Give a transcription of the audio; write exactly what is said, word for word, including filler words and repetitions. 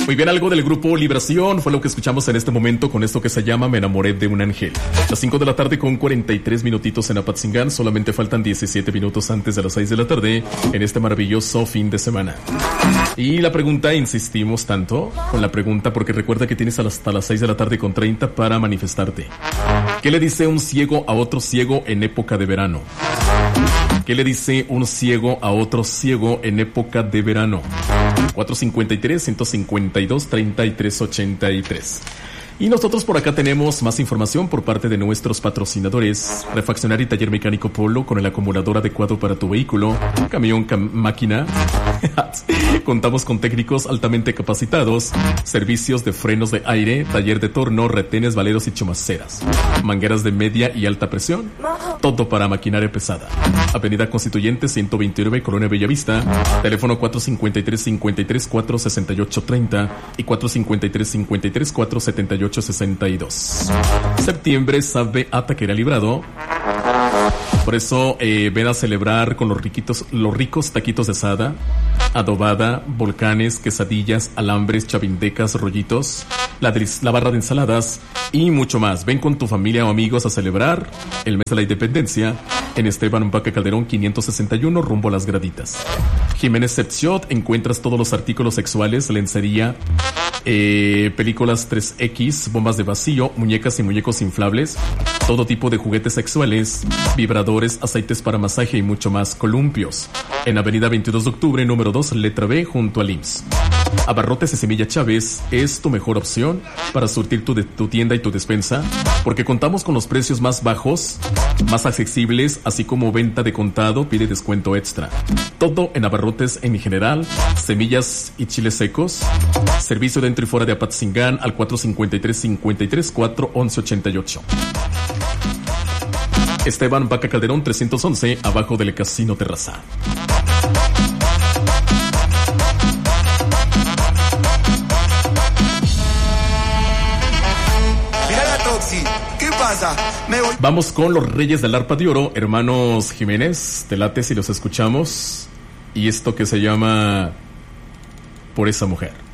Muy bien, algo del grupo Liberación fue lo que escuchamos en este momento con esto que se llama Me enamoré de un ángel. Las cinco de la tarde con cuarenta y tres minutitos en Apatzingán. Solamente faltan diecisiete minutos antes de las seis de la tarde en este maravilloso fin de semana. Y la pregunta, insistimos tanto con la pregunta porque recuerda que tienes hasta las seis de la tarde con treinta para manifestarte. ¿Qué le dice un ciego a otro ciego en época de verano? ¿Qué le dice un ciego a otro ciego en época de verano? cuatro cinco tres, uno cinco dos, tres tres ocho tres. Y nosotros por acá tenemos más información por parte de nuestros patrocinadores. Refaccionario y Taller Mecánico Polo con el acumulador adecuado para tu vehículo, camión, cam- máquina. Contamos con técnicos altamente capacitados, servicios de frenos de aire, taller de torno, retenes, valeros y chumaceras, mangueras de media y alta presión, todo para maquinaria pesada. Avenida Constituyente ciento veintinueve, Colonia Bellavista, teléfono cuatro cinco tres, cinco tres, cuatro seis ocho tres cero y cuatro cinco tres, cinco tres, cuatro siete ocho seis dos. Septiembre sabe a taquería Librado. Por eso eh, ven a celebrar con los riquitos, los ricos taquitos de asada, adobada, volcanes, quesadillas, alambres, chavindecas, rollitos, la, de, la barra de ensaladas y mucho más. Ven con tu familia o amigos a celebrar el mes de la independencia en Esteban Vaca Calderón quinientos sesenta y uno rumbo a Las Graditas. Jiménez Sex Shop, encuentras todos los artículos sexuales, lencería, eh, películas tres equis, bombas de vacío, muñecas y muñecos inflables, todo tipo de juguetes sexuales, vibradores, aceites para masaje y mucho más. Columpios, en Avenida veintidós de octubre, número dos, letra B, junto al I M S S. Abarrotes y Semilla Chávez es tu mejor opción para surtir tu, de, tu tienda y tu despensa, porque contamos con los precios más bajos, más accesibles, así como venta de contado, pide descuento extra. Todo en abarrotes en general, semillas y chiles secos. Servicio dentro y fuera de Apatzingán al cuatro cinco tres, cinco tres, cuatro once ochenta y ocho. Esteban Vaca Calderón trescientos once, abajo del Casino Terraza. ¿Qué pasa? Me voy. Vamos con los Reyes del Arpa de Oro, hermanos Jiménez. Te late si los escuchamos. Y esto que se llama Por esa mujer.